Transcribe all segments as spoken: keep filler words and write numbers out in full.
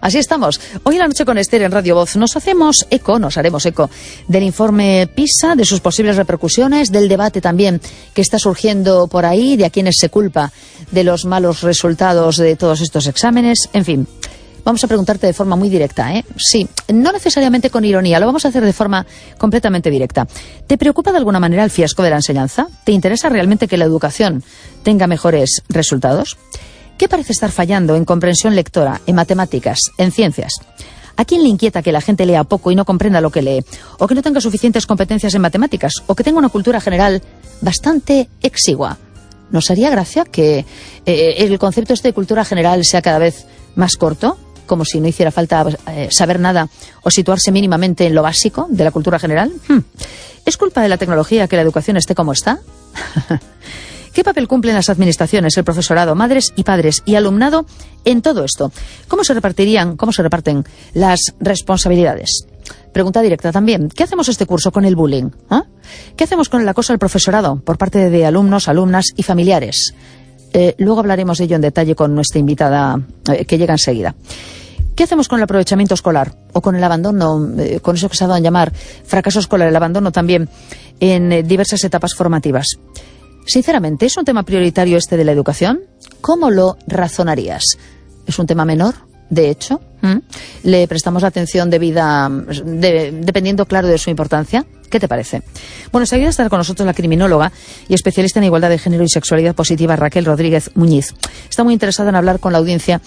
Así estamos. Hoy en la noche con Esther en Radio Voz nos hacemos eco, nos haremos eco del informe PISA, de sus posibles repercusiones, del debate también que está surgiendo por ahí, de a quienes se culpa de los malos resultados de todos estos exámenes, en fin. Vamos a preguntarte de forma muy directa, ¿eh? Sí, no necesariamente con ironía, lo vamos a hacer de forma completamente directa. ¿Te preocupa de alguna manera el fiasco de la enseñanza? ¿Te interesa realmente que la educación tenga mejores resultados? ¿Qué parece estar fallando en comprensión lectora, en matemáticas, en ciencias? ¿A quién le inquieta que la gente lea poco y no comprenda lo que lee? ¿O que no tenga suficientes competencias en matemáticas? ¿O que tenga una cultura general bastante exigua? ¿Nos haría gracia que eh, el concepto este de cultura general sea cada vez más corto? Como si no hiciera falta eh, saber nada o situarse mínimamente en lo básico de la cultura general. Hmm. ¿Es culpa de la tecnología que la educación esté como está? ¿Qué papel cumplen las administraciones, el profesorado, madres y padres y alumnado en todo esto? ¿Cómo se repartirían, cómo se reparten las responsabilidades? Pregunta directa también. ¿Qué hacemos este curso con el bullying? ¿Ah? ¿Qué hacemos con el acoso al profesorado por parte de alumnos, alumnas y familiares? Eh, luego hablaremos de ello en detalle con nuestra invitada eh, que llega enseguida. ¿Qué hacemos con el aprovechamiento escolar? O con el abandono, eh, con eso que se ha dado a llamar fracaso escolar, el abandono también en eh, diversas etapas formativas. Sinceramente, ¿es un tema prioritario este de la educación? ¿Cómo lo razonarías? ¿Es un tema menor? De hecho, ¿Mm? ¿le prestamos la atención debida, de, dependiendo, claro, de su importancia? ¿Qué te parece? Bueno, enseguida estará con nosotros la criminóloga y especialista en igualdad de género y sexualidad positiva, Raquel Rodríguez Muñiz. Está muy interesada en hablar con la audiencia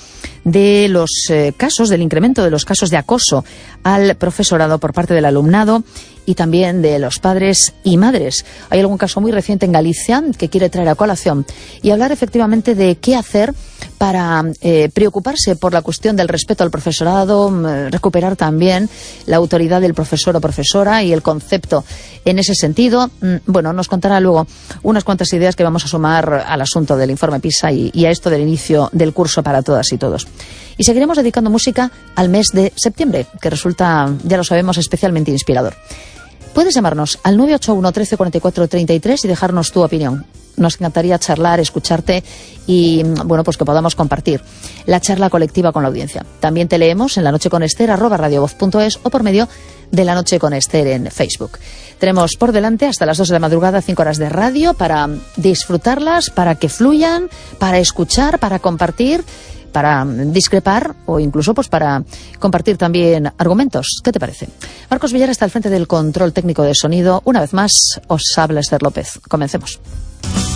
de los eh, casos, del incremento de los casos de acoso al profesorado por parte del alumnado y también de los padres y madres. Hay algún caso muy reciente en Galicia que quiere traer a colación y hablar efectivamente de qué hacer para eh, preocuparse por la cuestión del respeto al profesorado, eh, recuperar también la autoridad del profesor o profesora y el concepto en ese sentido. Bueno, nos contará luego unas cuantas ideas que vamos a sumar al asunto del informe PISA y, y a esto del inicio del curso para todas y todos. Y seguiremos dedicando música al mes de septiembre, que resulta, ya lo sabemos, especialmente inspirador. Puedes llamarnos al nueve ocho uno, trece, cuarenta y cuatro, treinta y tres y dejarnos tu opinión. Nos encantaría charlar, escucharte y, bueno, pues que podamos compartir la charla colectiva con la audiencia. También te leemos en la noche con Esther, arroba radiovoz punto es o por medio de la noche con Esther en Facebook. Tenemos por delante hasta las dos de la madrugada cinco horas de radio para disfrutarlas, para que fluyan, para escuchar, para compartir, para discrepar o incluso pues para compartir también argumentos. ¿Qué te parece? Marcos Villar está al frente del control técnico de sonido. Una vez más, os habla Esther López. Comencemos.